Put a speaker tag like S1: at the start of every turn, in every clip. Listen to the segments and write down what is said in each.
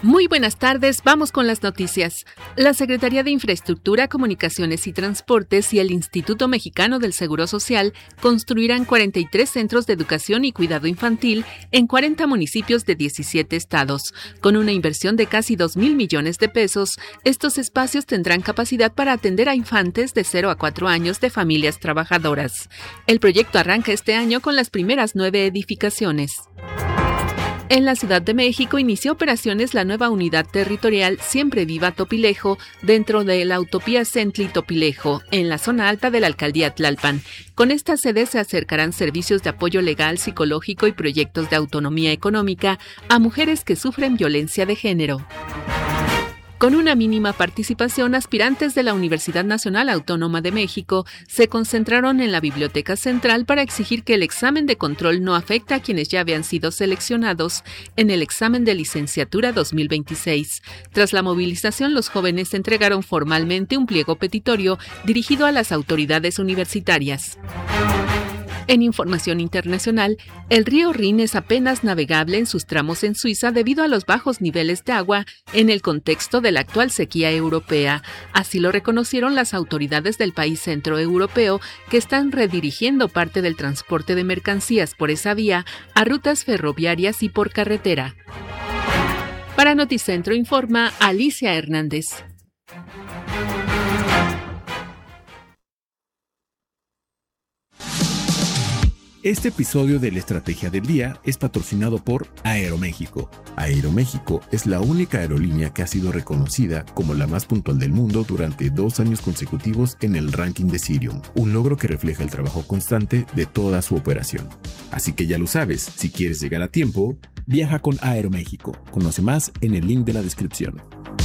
S1: Muy buenas tardes, vamos con las noticias. La Secretaría de Infraestructura, Comunicaciones y Transportes y el Instituto Mexicano del Seguro Social construirán 43 centros de educación y cuidado infantil en 40 municipios de 17 estados. Con una inversión de casi 2,000 millones de pesos, estos espacios tendrán capacidad para atender a infantes de 0 a 4 años de familias trabajadoras. El proyecto arranca este año con las primeras 9 edificaciones. En la Ciudad de México inició operaciones la nueva unidad territorial Siempre Viva Topilejo dentro de la Utopía Centli Topilejo, en la zona alta de la alcaldía Tlalpan. Con esta sede se acercarán servicios de apoyo legal, psicológico y proyectos de autonomía económica a mujeres que sufren violencia de género. Con una mínima participación, aspirantes de la Universidad Nacional Autónoma de México se concentraron en la Biblioteca Central para exigir que el examen de control no afecte a quienes ya habían sido seleccionados en el examen de licenciatura 2026. Tras la movilización, los jóvenes entregaron formalmente un pliego petitorio dirigido a las autoridades universitarias. En información internacional, el río Rin es apenas navegable en sus tramos en Suiza debido a los bajos niveles de agua en el contexto de la actual sequía europea. Así lo reconocieron las autoridades del país centroeuropeo, que están redirigiendo parte del transporte de mercancías por esa vía a rutas ferroviarias y por carretera. Para Noticentro informa Alicia Hernández.
S2: Este episodio de la Estrategia del Día es patrocinado por Aeroméxico. Aeroméxico es la única aerolínea que ha sido reconocida como la más puntual del mundo durante 2 años consecutivos en el ranking de Cirium, un logro que refleja el trabajo constante de toda su operación. Así que ya lo sabes, si quieres llegar a tiempo, viaja con Aeroméxico. Conoce más en el link de la descripción.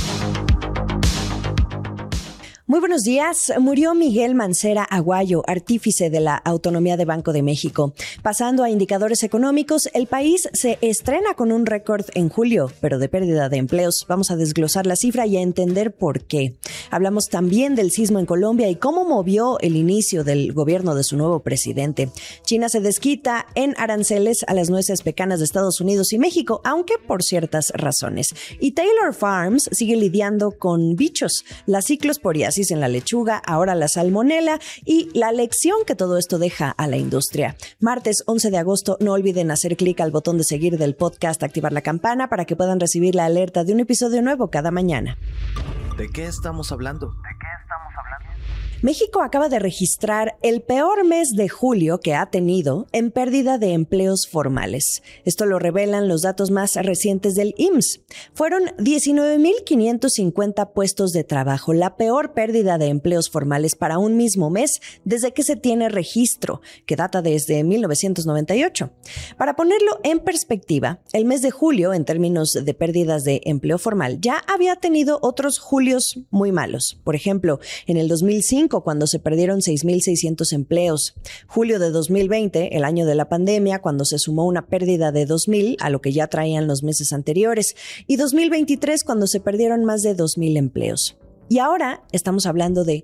S3: Muy buenos días. Murió Miguel Mancera Aguayo, artífice de la autonomía de Banco de México. Pasando a indicadores económicos, el país se estrena con un récord en julio, pero de pérdida de empleos. Vamos a desglosar la cifra y a entender por qué. Hablamos también del sismo en Colombia y cómo movió el inicio del gobierno de su nuevo presidente. China se desquita en aranceles a las nueces pecanas de Estados Unidos y México, aunque por ciertas razones. Y Taylor Farms sigue lidiando con bichos, la ciclosporiasis en la lechuga, ahora la salmonela y la lección que todo esto deja a la industria. Martes 11 de agosto, no olviden hacer clic al botón de seguir del podcast, activar la campana para que puedan recibir la alerta de un episodio nuevo cada mañana.
S4: ¿De qué estamos hablando?
S3: México acaba de registrar el peor mes de julio que ha tenido en pérdida de empleos formales. Esto lo revelan los datos más recientes del IMSS. Fueron 19,550 puestos de trabajo, la peor pérdida de empleos formales para un mismo mes desde que se tiene registro, que data desde 1998. Para ponerlo en perspectiva, el mes de julio, en términos de pérdidas de empleo formal, ya había tenido otros julios muy malos. Por ejemplo, en el 2005, cuando se perdieron 6,600 empleos. Julio de 2020, el año de la pandemia, cuando se sumó una pérdida de 2,000 a lo que ya traían los meses anteriores. Y 2023, cuando se perdieron más de 2,000 empleos. Y ahora estamos hablando de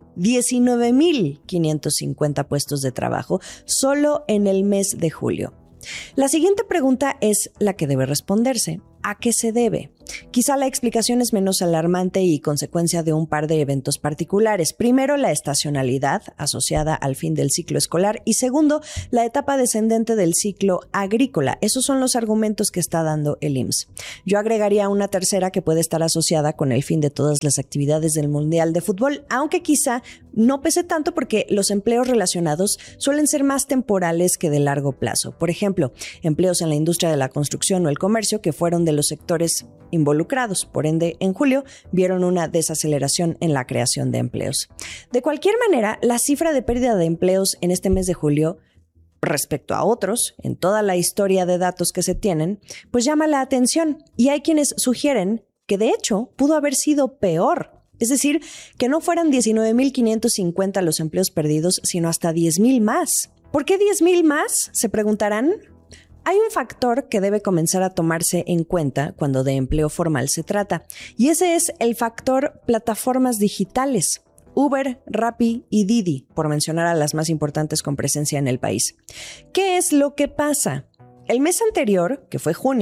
S3: 19,550 puestos de trabajo solo en el mes de julio. La siguiente pregunta es la que debe responderse. ¿A qué se debe? Quizá la explicación es menos alarmante y consecuencia de un par de eventos particulares. Primero, la estacionalidad asociada al fin del ciclo escolar y segundo, la etapa descendente del ciclo agrícola. Esos son los argumentos que está dando el IMSS. Yo agregaría una tercera que puede estar asociada con el fin de todas las actividades del Mundial de Fútbol, aunque quizá no pese tanto porque los empleos relacionados suelen ser más temporales que de largo plazo. Por ejemplo, empleos en la industria de la construcción o el comercio que fueron de los sectores involucrados. Por ende, en julio vieron una desaceleración en la creación de empleos. De cualquier manera, la cifra de pérdida de empleos en este mes de julio respecto a otros, en toda la historia de datos que se tienen, pues llama la atención. Y hay quienes sugieren que de hecho pudo haber sido peor. Es decir, que no fueran 19,550 los empleos perdidos, sino hasta 10,000 más. ¿Por qué 10,000 más? Se preguntarán. Hay un factor que debe comenzar a tomarse en cuenta cuando de empleo formal se trata, y ese es el factor plataformas digitales. Uber, Rappi y Didi, por mencionar a las más importantes con presencia en el país. ¿Qué es lo que pasa? El mes anterior, que fue junio,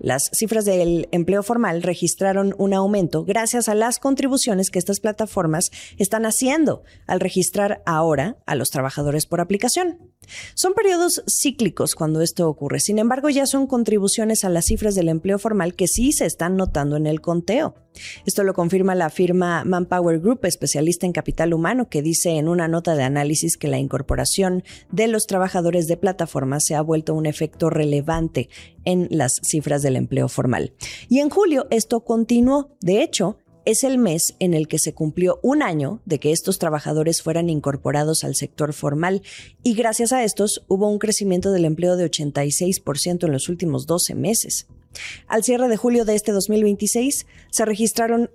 S3: Las cifras del empleo formal registraron un aumento gracias a las contribuciones que estas plataformas están haciendo al registrar ahora a los trabajadores por aplicación. Son periodos cíclicos cuando esto ocurre. Sin embargo, ya son contribuciones a las cifras del empleo formal que sí se están notando en el conteo. Esto lo confirma la firma Manpower Group, especialista en capital humano, que dice en una nota de análisis que la incorporación de los trabajadores de plataformas se ha vuelto un efecto relevante en las cifras del empleo formal. Y en julio esto continuó. De hecho, es el mes en el que se cumplió un año de que estos trabajadores fueran incorporados al sector formal y gracias a estos hubo un crecimiento del empleo de 86% en los últimos 12 meses. Al cierre de julio de este 2026 se registraron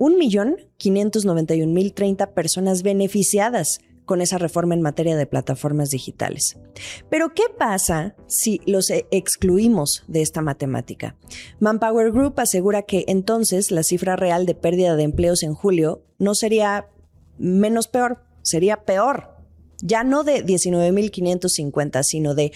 S3: 1.591.030 personas beneficiadas con esa reforma en materia de plataformas digitales. Pero, ¿qué pasa si los excluimos de esta matemática? Manpower Group asegura que entonces la cifra real de pérdida de empleos en julio no sería menos peor, sería peor. Ya no de 19.550, sino de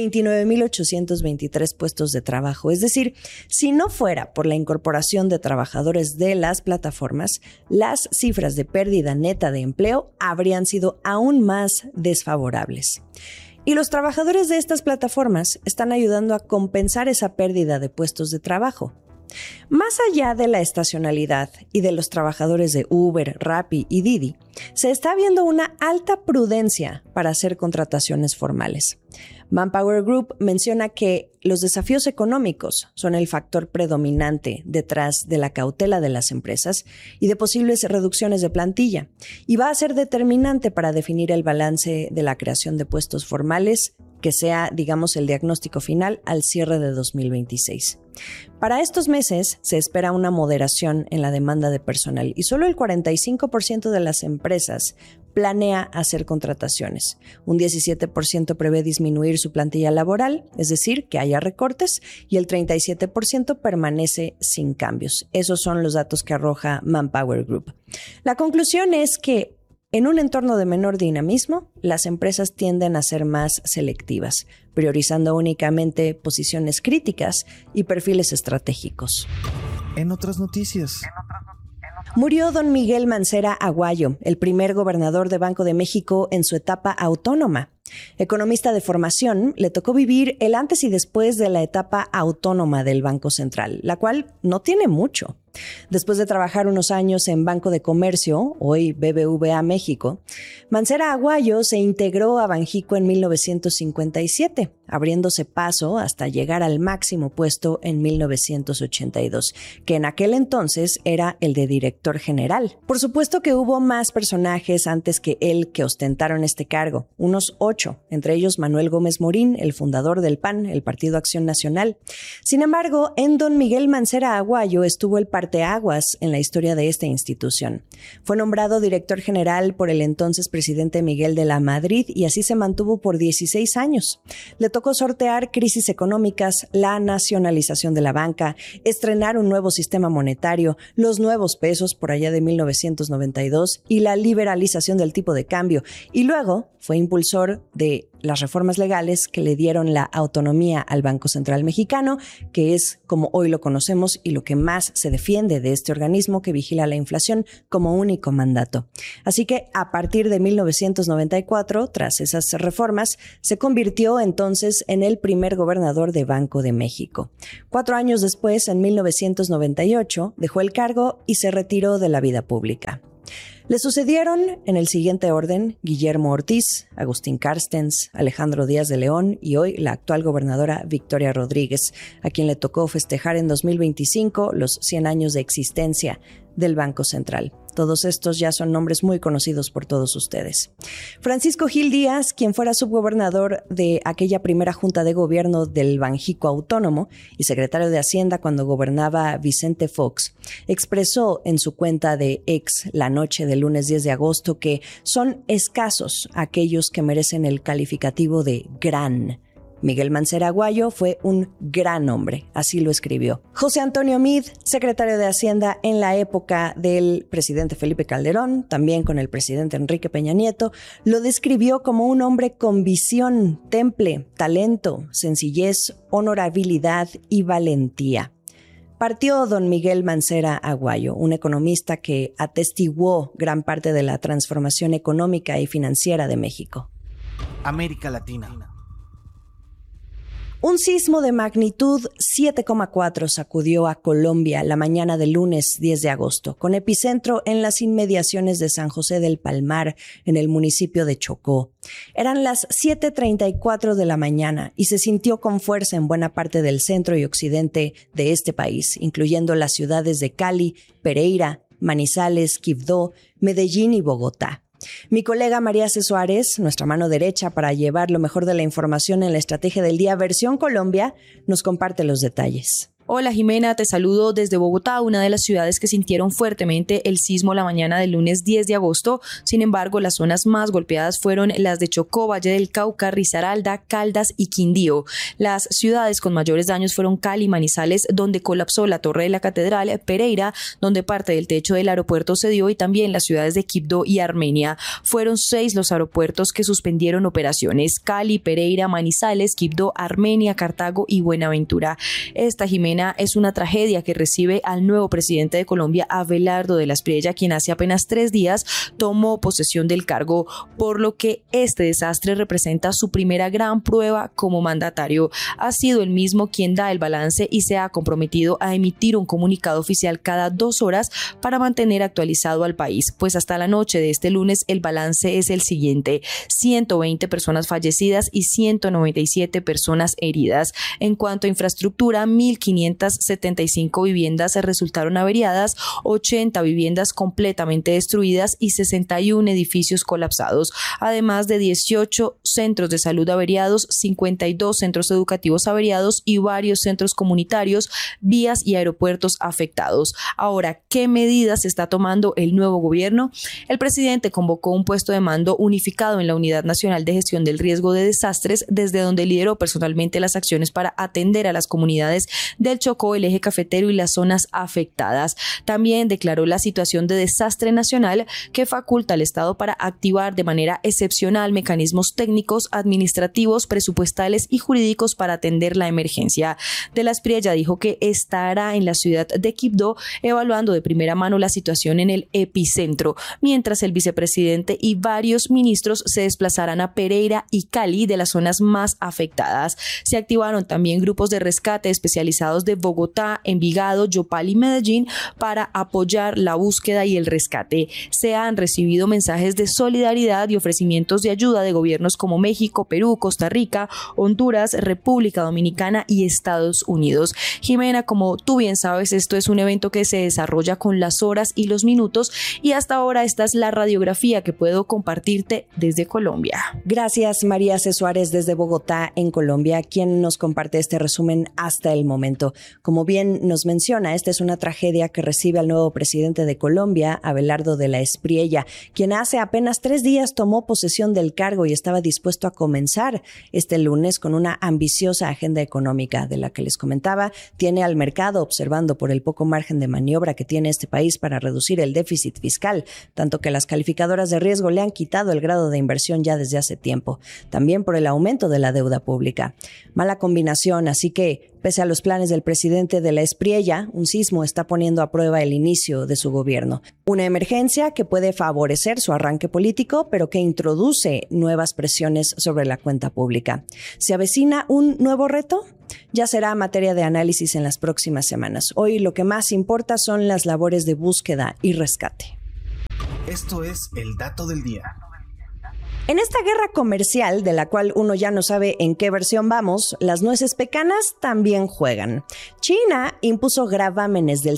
S3: 29.823 puestos de trabajo. Es decir, si no fuera por la incorporación de trabajadores de las plataformas, las cifras de pérdida neta de empleo habrían sido aún más desfavorables. Y los trabajadores de estas plataformas están ayudando a compensar esa pérdida de puestos de trabajo. Más allá de la estacionalidad y de los trabajadores de Uber, Rappi y Didi, se está viendo una alta prudencia para hacer contrataciones formales. Manpower Group menciona que los desafíos económicos son el factor predominante detrás de la cautela de las empresas y de posibles reducciones de plantilla, y va a ser determinante para definir el balance de la creación de puestos formales, que sea, digamos, el diagnóstico final al cierre de 2026. Para estos meses se espera una moderación en la demanda de personal y solo el 45% de las empresas planea hacer contrataciones. Un 17% prevé disminuir su plantilla laboral, es decir, que haya recortes, y el 37% permanece sin cambios. Esos son los datos que arroja Manpower Group. La conclusión es que en un entorno de menor dinamismo, las empresas tienden a ser más selectivas, priorizando únicamente posiciones críticas y perfiles estratégicos.
S4: En otras noticias.
S3: Murió don Miguel Mancera Aguayo, el primer gobernador de Banco de México en su etapa autónoma. Economista de formación, le tocó vivir el antes y después de la etapa autónoma del Banco Central, la cual no tiene mucho. Después de trabajar unos años en Banco de Comercio, hoy BBVA México, Mancera Aguayo se integró a Banjico en 1957, abriéndose paso hasta llegar al máximo puesto en 1982, que en aquel entonces era el de director general. Por supuesto que hubo más personajes antes que él que ostentaron este cargo, unos 8, entre ellos Manuel Gómez Morín, el fundador del PAN, el Partido Acción Nacional. Sin embargo, en don Miguel Mancera Aguayo estuvo el parteaguas en la historia de esta institución. Fue nombrado director general por el entonces presidente Miguel de la Madrid y así se mantuvo por 16 años. Le tocó sortear crisis económicas, la nacionalización de la banca, estrenar un nuevo sistema monetario, los nuevos pesos por allá de 1992 y la liberalización del tipo de cambio. Y luego fue impulsor de las reformas legales que le dieron la autonomía al Banco Central Mexicano, que es como hoy lo conocemos y lo que más se defiende de este organismo que vigila la inflación como único mandato. Así que a partir de 1994, tras esas reformas, se convirtió entonces en el primer gobernador de Banco de México. 4 años después, en 1998, dejó el cargo y se retiró de la vida pública. Le sucedieron, en el siguiente orden, Guillermo Ortiz, Agustín Carstens, Alejandro Díaz de León y hoy la actual gobernadora Victoria Rodríguez, a quien le tocó festejar en 2025 los 100 años de existencia del Banco Central. Todos estos ya son nombres muy conocidos por todos ustedes. Francisco Gil Díaz, quien fuera subgobernador de aquella primera junta de gobierno del Banjico Autónomo y secretario de Hacienda cuando gobernaba Vicente Fox, expresó en su cuenta de X la noche del lunes 10 de agosto que son escasos aquellos que merecen el calificativo de gran. Miguel Mancera Aguayo fue un gran hombre, así lo escribió. José Antonio Meade, secretario de Hacienda en la época del presidente Felipe Calderón, también con el presidente Enrique Peña Nieto, lo describió como un hombre con visión, temple, talento, sencillez, honorabilidad y valentía. Partió don Miguel Mancera Aguayo, un economista que atestiguó gran parte de la transformación económica y financiera de México.
S4: América Latina.
S3: Un sismo de magnitud 7,4 sacudió a Colombia la mañana del lunes 10 de agosto, con epicentro en las inmediaciones de San José del Palmar, en el municipio de Chocó. Eran las 7:34 de la mañana y se sintió con fuerza en buena parte del centro y occidente de este país, incluyendo las ciudades de Cali, Pereira, Manizales, Quibdó, Medellín y Bogotá. Mi colega María C. Suárez, nuestra mano derecha para llevar lo mejor de la información en la Estrategia del Día versión Colombia, nos comparte los detalles.
S5: Hola Jimena, te saludo desde Bogotá, una de las ciudades que sintieron fuertemente el sismo la mañana del lunes 10 de agosto. Sin embargo, las zonas más golpeadas fueron las de Chocó, Valle del Cauca, Risaralda, Caldas y Quindío. Las ciudades con mayores daños fueron Cali, Manizales, donde colapsó la torre de la catedral, Pereira, donde parte del techo del aeropuerto cedió, y también las ciudades de Quibdó y Armenia. Fueron 6 los aeropuertos que suspendieron operaciones: Cali, Pereira, Manizales, Quibdó, Armenia, Cartago y Buenaventura. Esta, Jimena, es una tragedia que recibe al nuevo presidente de Colombia, Abelardo de la Espriella, quien hace apenas 3 días tomó posesión del cargo, por lo que este desastre representa su primera gran prueba como mandatario. Ha sido el mismo quien da el balance y se ha comprometido a emitir un comunicado oficial cada 2 horas para mantener actualizado al país, pues hasta la noche de este lunes el balance es el siguiente: 120 personas fallecidas y 197 personas heridas. En cuanto a infraestructura, 1.575 viviendas resultaron averiadas, 80 viviendas completamente destruidas y 61 edificios colapsados, además de 18 centros de salud averiados, 52 centros educativos averiados y varios centros comunitarios, vías y aeropuertos afectados. Ahora, ¿qué medidas está tomando el nuevo gobierno? El presidente convocó un puesto de mando unificado en la Unidad Nacional de Gestión del Riesgo de Desastres, desde donde lideró personalmente las acciones para atender a las comunidades del Chocó, el eje cafetero y las zonas afectadas. También declaró la situación de desastre nacional, que faculta al Estado para activar de manera excepcional mecanismos técnicos, administrativos, presupuestales y jurídicos para atender la emergencia. De la Espriella dijo que estará en la ciudad de Quibdó evaluando de primera mano la situación en el epicentro, mientras el vicepresidente y varios ministros se desplazarán a Pereira y Cali, de las zonas más afectadas. Se activaron también grupos de rescate especializados de Bogotá, Envigado, Yopal y Medellín para apoyar la búsqueda y el rescate. Se han recibido mensajes de solidaridad y ofrecimientos de ayuda de gobiernos como México, Perú, Costa Rica, Honduras, República Dominicana y Estados Unidos. Jimena, como tú bien sabes, esto es un evento que se desarrolla con las horas y los minutos, y hasta ahora esta es la radiografía que puedo compartirte desde Colombia.
S3: Gracias, María C. Suárez, desde Bogotá, en Colombia, quien nos comparte este resumen hasta el momento. Como bien nos menciona, esta es una tragedia que recibe al nuevo presidente de Colombia, Abelardo de la Espriella, quien hace apenas 3 días tomó posesión del cargo y estaba dispuesto a comenzar este lunes con una ambiciosa agenda económica, de la que les comentaba. Tiene al mercado observando por el poco margen de maniobra que tiene este país para reducir el déficit fiscal, tanto que las calificadoras de riesgo le han quitado el grado de inversión ya desde hace tiempo, también por el aumento de la deuda pública. Mala combinación, así que pese a los planes del presidente de la Espriella, un sismo está poniendo a prueba el inicio de su gobierno. Una emergencia que puede favorecer su arranque político, pero que introduce nuevas presiones sobre la cuenta pública. ¿Se avecina un nuevo reto? Ya será materia de análisis en las próximas semanas. Hoy lo que más importa son las labores de búsqueda y rescate.
S4: Esto es el dato del día.
S3: En esta guerra comercial, de la cual uno ya no sabe en qué versión vamos, las nueces pecanas también juegan. China impuso gravámenes del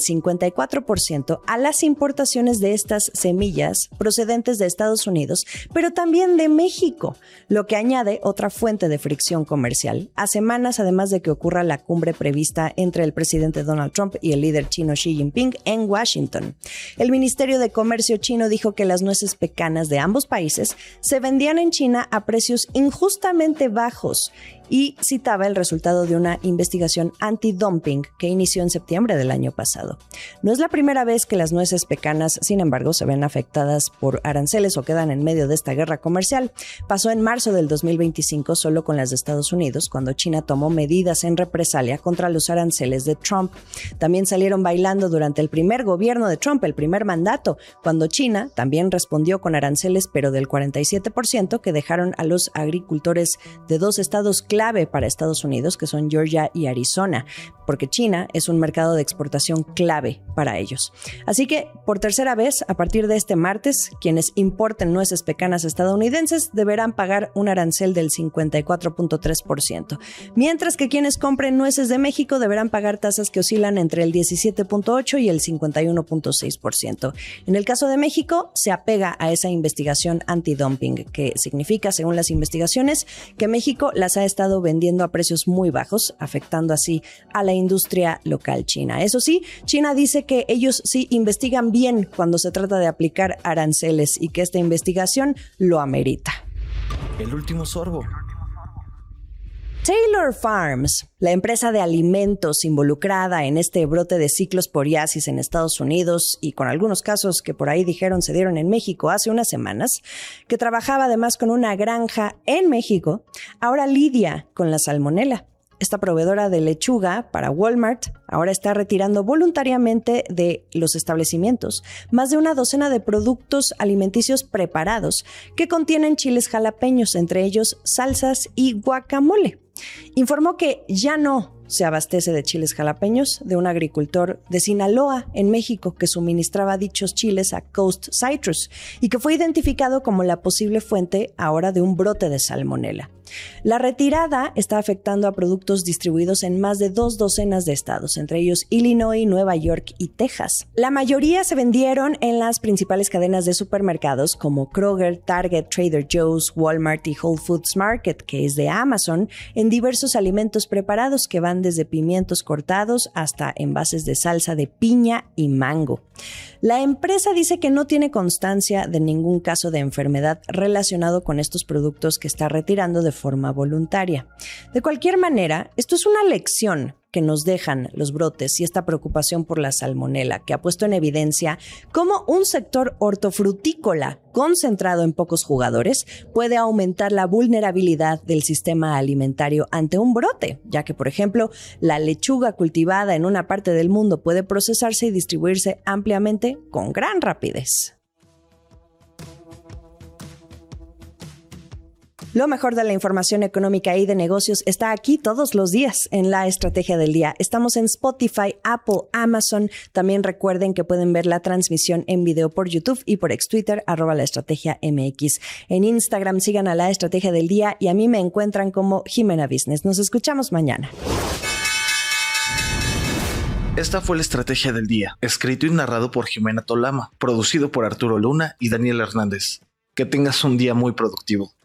S3: 54% a las importaciones de estas semillas procedentes de Estados Unidos, pero también de México, lo que añade otra fuente de fricción comercial. A semanas, además de que ocurra la cumbre prevista entre el presidente Donald Trump y el líder chino Xi Jinping en Washington. El Ministerio de Comercio chino dijo que las nueces pecanas de ambos países se vendían en China a precios injustamente bajos y citaba el resultado de una investigación anti-dumping que inició en septiembre del año pasado. No es la primera vez que las nueces pecanas, sin embargo, se ven afectadas por aranceles o quedan en medio de esta guerra comercial. Pasó en marzo del 2025 solo con las de Estados Unidos, cuando China tomó medidas en represalia contra los aranceles de Trump. También salieron bailando durante el primer gobierno de Trump, el primer mandato, cuando China también respondió con aranceles, pero del 47%, que dejaron a los agricultores de dos estados clave para Estados Unidos, que son Georgia y Arizona, porque China es un mercado de exportación clave para ellos. Así que, por tercera vez, a partir de este martes, quienes importen nueces pecanas estadounidenses deberán pagar un arancel del 54.3%, mientras que quienes compren nueces de México deberán pagar tasas que oscilan entre el 17.8% y el 51.6%. En el caso de México, se apega a esa investigación antidumping, que significa, según las investigaciones, que México las ha estado vendiendo a precios muy bajos, afectando así a la industria local china. Eso sí, China dice que ellos sí investigan bien cuando se trata de aplicar aranceles y que esta investigación lo amerita.
S4: El último sorbo.
S3: Taylor Farms, la empresa de alimentos involucrada en este brote de ciclosporiasis en Estados Unidos y con algunos casos que por ahí dijeron se dieron en México hace unas semanas, que trabajaba además con una granja en México, ahora lidia con la salmonela. Esta proveedora de lechuga para Walmart ahora está retirando voluntariamente de los establecimientos más de una docena de productos alimenticios preparados que contienen chiles jalapeños, entre ellos salsas y guacamole. Informó que ya no se abastece de chiles jalapeños de un agricultor de Sinaloa, en México, que suministraba dichos chiles a Coast Citrus y que fue identificado como la posible fuente ahora de un brote de salmonela. La retirada está afectando a productos distribuidos en más de 2 docenas de estados, entre ellos Illinois, Nueva York y Texas. La mayoría se vendieron en las principales cadenas de supermercados como Kroger, Target, Trader Joe's, Walmart y Whole Foods Market, que es de Amazon, en diversos alimentos preparados que van desde pimientos cortados hasta envases de salsa de piña y mango. La empresa dice que no tiene constancia de ningún caso de enfermedad relacionado con estos productos que está retirando de forma voluntaria. De cualquier manera, esto es una lección que nos dejan los brotes y esta preocupación por la salmonela, que ha puesto en evidencia cómo un sector hortofrutícola concentrado en pocos jugadores puede aumentar la vulnerabilidad del sistema alimentario ante un brote, ya que, por ejemplo, la lechuga cultivada en una parte del mundo puede procesarse y distribuirse ampliamente con gran rapidez. Lo mejor de la información económica y de negocios está aquí todos los días en La Estrategia del Día. Estamos en Spotify, Apple, Amazon. También recuerden que pueden ver la transmisión en video por YouTube y por ex-Twitter, @laestrategiamx. En Instagram sigan a La Estrategia del Día y a mí me encuentran como Jimena Business. Nos escuchamos mañana.
S4: Esta fue La Estrategia del Día, escrito y narrado por Jimena Tolama, producido por Arturo Luna y Daniel Hernández. Que tengas un día muy productivo.